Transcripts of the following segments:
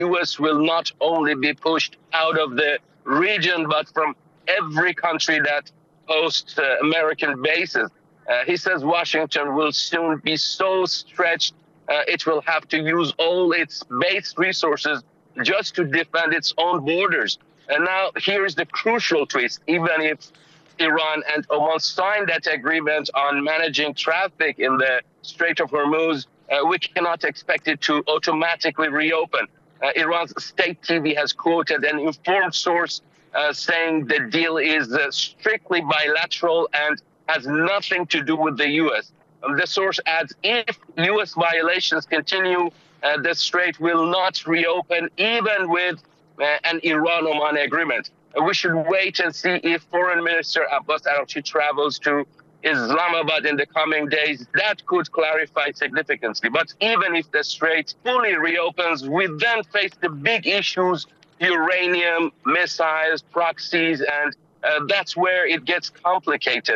U.S. will not only be pushed out of the region, but from every country that hosts American bases. He says Washington will soon be so stretched it will have to use all its base resources just to defend its own borders. And now here's the crucial twist. Even if Iran and Oman signed that agreement on managing traffic in the Strait of Hormuz, we cannot expect it to automatically reopen. Iran's state TV has quoted an informed source saying the deal is strictly bilateral and has nothing to do with the U.S. The source adds, if U.S. violations continue, the strait will not reopen even with an Iran-Oman agreement. We should wait and see if Foreign Minister Abbas Araghchi travels to Islamabad in the coming days. That could clarify significantly. But even if the strait fully reopens, we then face the big issues: uranium, missiles, proxies, and that's where it gets complicated.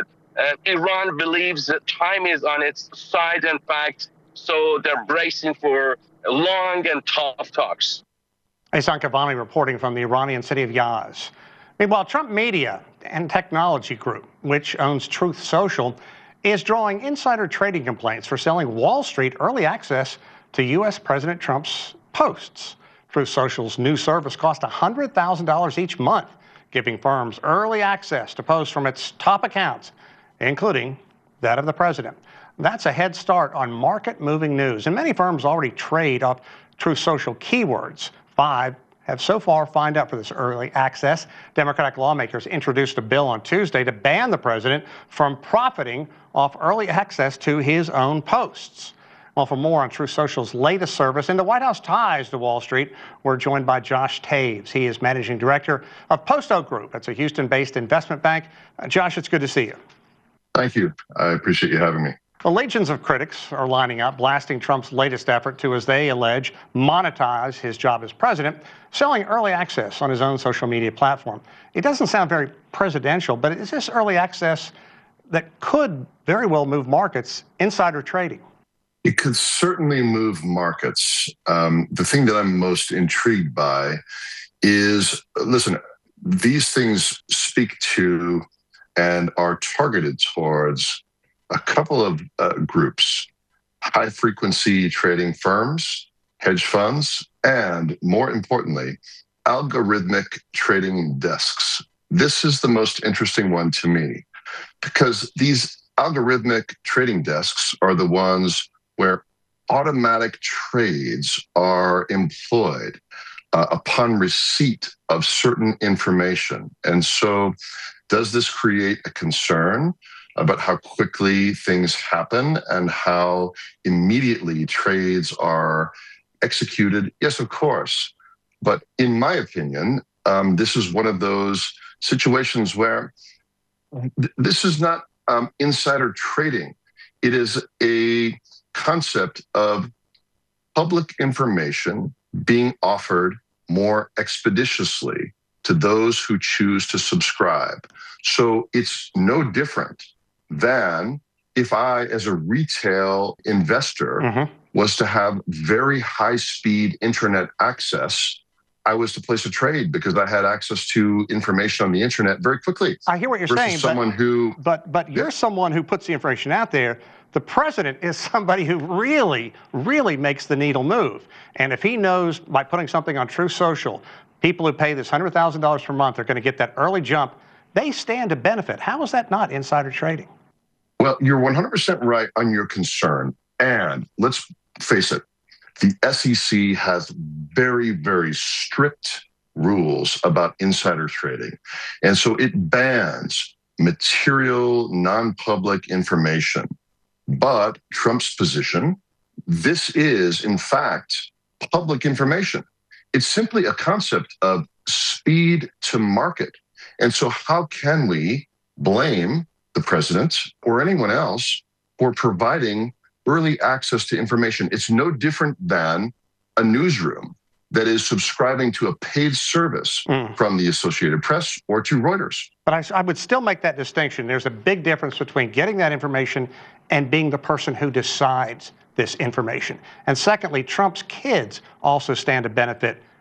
Iran believes that time is on its side, in fact, so they're bracing for long and tough talks. Ehsan Kavani reporting from the Iranian city of Yaz. Meanwhile, Trump Media and Technology Group, which owns Truth Social, is drawing insider trading complaints for selling Wall Street early access to U.S. President Trump's posts. Truth Social's new service cost $100,000 each month, giving firms early access to posts from its top accounts, including that of the president. That's a head start on market-moving news, and many firms already trade off Truth Social keywords. 5 have so far signed up for this early access. Democratic lawmakers introduced a bill on Tuesday to ban the president from profiting off early access to his own posts. Well, for more on Truth Social's latest service and the White House ties to Wall Street, we're joined by Josh Taves. He is managing director of Post Oak Group. That's a Houston-based investment bank. Josh, it's good to see you. Thank you. I appreciate you having me. The legions of critics are lining up, blasting Trump's latest effort to, as they allege, monetize his job as president, selling early access on his own social media platform. It doesn't sound very presidential, but is this early access that could very well move markets, insider trading? It could certainly move markets. The thing that I'm most intrigued by is, listen, these things speak to and are targeted towards a couple of groups: high-frequency trading firms, hedge funds, and more importantly, algorithmic trading desks. This is the most interesting one to me, because these algorithmic trading desks are the ones where automatic trades are employed upon receipt of certain information. And so does this create a concern about how quickly things happen and how immediately trades are executed? Yes, of course. But in my opinion, this is one of those situations where this is not insider trading. It is a concept of public information being offered more expeditiously to those who choose to subscribe. So it's no different than if I, as a retail investor, was to have very high-speed internet access. I was to place a trade because I had access to information on the internet very quickly. I hear what you're saying, but you're someone who puts the information out there. The president is somebody who really, really makes the needle move. And if he knows by putting something on Truth Social, people who pay this $100,000 per month are going to get that early jump, they stand to benefit. How is that not insider trading? Well, you're 100% right on your concern. And let's face it, the SEC has very, very strict rules about insider trading. And so it bans material, non-public information. But Trump's position, this is, in fact, public information. It's simply a concept of speed to market. And so how can we blame the president or anyone else for providing early access to information? It's no different than a newsroom that is subscribing to a paid service from the Associated Press or to Reuters. But I would still make that distinction. There's a big difference between getting that information and being the person who decides this information. And secondly, Trump's kids also stand to benefit